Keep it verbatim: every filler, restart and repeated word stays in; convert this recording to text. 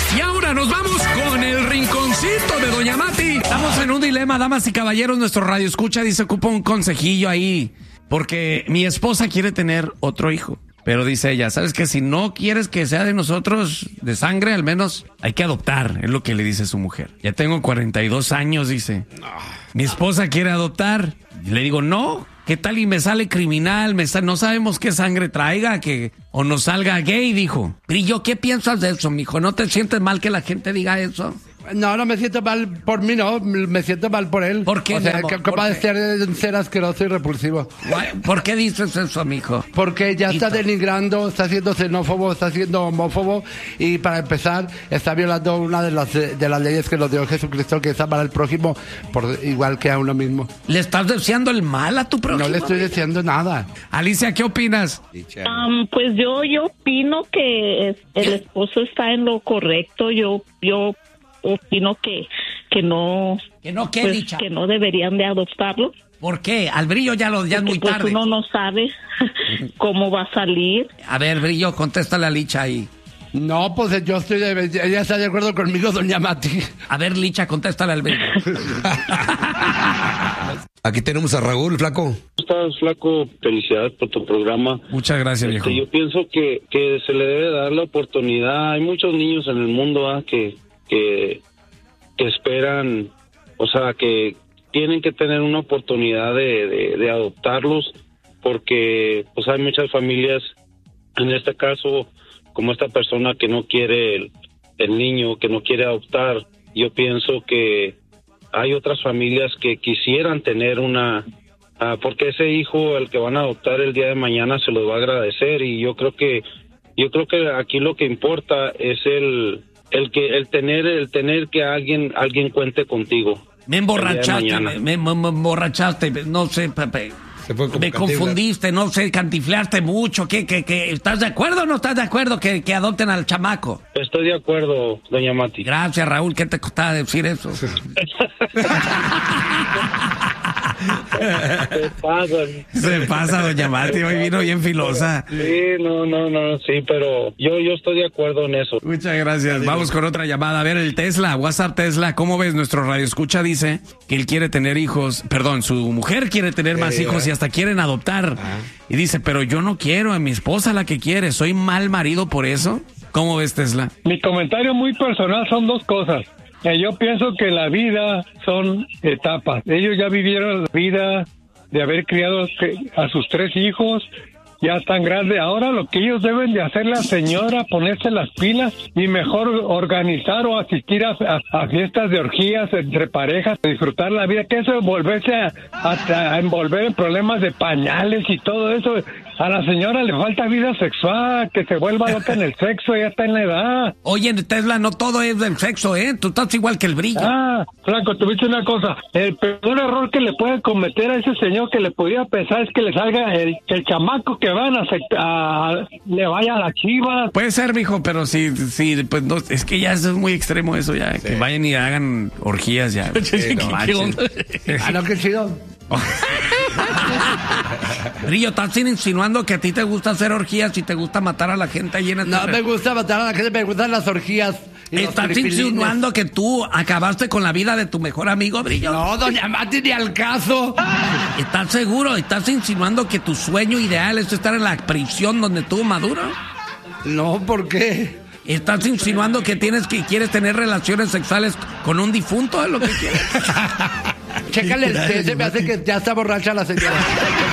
Y ahora nos vamos con el rinconcito de Doña Mati. Estamos en un dilema, damas y caballeros. Nuestro radio escucha dice, ocupa un consejillo ahí. Porque mi esposa quiere tener otro hijo. Pero dice ella, ¿sabes qué? Si no quieres que sea de nosotros, de sangre, al menos hay que adoptar. Es lo que le dice su mujer. Ya tengo cuarenta y dos años, dice. Mi esposa quiere adoptar. Y le digo, no. ¿Qué tal y me sale criminal? Me sale, no sabemos qué sangre traiga, que o nos salga gay, dijo. Brillo, ¿qué piensas de eso, mijo? ¿No te sientes mal que la gente diga eso? No, no me siento mal por mí, no. Me siento mal por él. ¿Por qué, O sea, mi amor? que capaz de ser, ser asqueroso y repulsivo. ¿Por qué dices eso, mijo? Porque ya está denigrando, está siendo xenófobo, está siendo homófobo y para empezar está violando una de las de las leyes que nos dio Jesucristo, que es amar al prójimo por igual que a uno mismo. ¿Le estás deseando el mal a tu prójimo? No le estoy deseando nada. Alicia, ¿qué opinas? Um, pues yo yo opino que el esposo está en lo correcto. Yo yo opino que que no que no qué, pues, dicha. que no deberían de adoptarlo. ¿Por qué? Al Brillo ya lo ya es muy pues tarde. Uno no sabe cómo va a salir. A ver, Brillo, contéstale a Licha ahí. No, pues yo estoy de, ella está de acuerdo conmigo, doña Mati. A ver, Licha, contéstale al Brillo. Aquí tenemos a Raúl, flaco. ¿Cómo estás, flaco? Felicidades por tu programa. Muchas gracias, viejo. Este, yo pienso que, que se le debe dar la oportunidad. Hay muchos niños en el mundo ¿eh? que, que, que esperan, o sea, que tienen que tener una oportunidad de, de, de adoptarlos, porque pues hay muchas familias, en este caso, como esta persona que no quiere el, el niño, que no quiere adoptar. Yo pienso que hay otras familias que quisieran tener una, uh, porque ese hijo, el que van a adoptar el día de mañana, se los va a agradecer. Y yo creo que, yo creo que aquí lo que importa es el, el que, el tener, el tener que alguien, alguien cuente contigo. Me emborrachaste, me, me, me emborrachaste, no sé, Pepe. Se fue como me Cantinflas. confundiste, no sé, cantifleaste mucho. ¿Qué, qué, qué? ¿Estás de acuerdo o no estás de acuerdo que, que adopten al chamaco? Estoy de acuerdo, doña Mati. Gracias, Raúl. ¿Qué te costaba decir eso? Se pasa. Se pasa, doña Mati. Hoy vino bien filosa. Sí, no, no, no, sí, pero yo, yo estoy de acuerdo en eso. Muchas gracias. Vamos con otra llamada. A ver, el Tesla, WhatsApp Tesla. ¿Cómo ves? Nuestro radioescucha dice que él quiere tener hijos. Perdón, su mujer quiere tener más Eh, hijos y hasta quieren adoptar. Ah. Y dice, pero yo no quiero, a mi esposa la que quiere. ¿Soy mal marido por eso? ¿Cómo ves, Tesla? Mi comentario muy personal son dos cosas. Eh, yo pienso que la vida son etapas. Ellos ya vivieron la vida de haber criado a sus tres hijos, ya están grandes. Ahora lo que ellos deben de hacer, la señora, ponerse las pilas y mejor organizar o asistir a, a, a fiestas de orgías entre parejas, disfrutar la vida, que eso es volverse a, a, a envolver en problemas de pañales y todo eso. A la señora le falta vida sexual, que se vuelva loca en el sexo, ya está en la edad. Oye, Tesla, no todo es del sexo, ¿eh? Tú estás igual que el Brillo. Ah, Franco, te viste una cosa. El peor error que le puede cometer a ese señor que le podía pensar es que le salga el, el chamaco que van a, a le vaya a la Chivas. Puede ser, mijo, pero sí, sí, pues no, es que ya eso es muy extremo eso ya, sí. Que vayan y hagan orgías ya. Sí, no, ¿Qué onda? Ah, no, qué chido. Brillo, estás insinuando que a ti te gusta hacer orgías y te gusta matar a la gente ahí en el... No me gusta matar a la gente, me gustan las orgías. ¿Estás insinuando que tú acabaste con la vida de tu mejor amigo, Brillo? No, doña Mati, ni al caso. ¿Estás seguro? ¿Estás insinuando que tu sueño ideal es estar en la prisión donde estuvo Maduro? No, ¿por qué? ¿Estás insinuando que tienes que quieres tener relaciones sexuales con un difunto? ¿Es lo que quieres? Chécale el té, se me hace que ya está borracha la señora.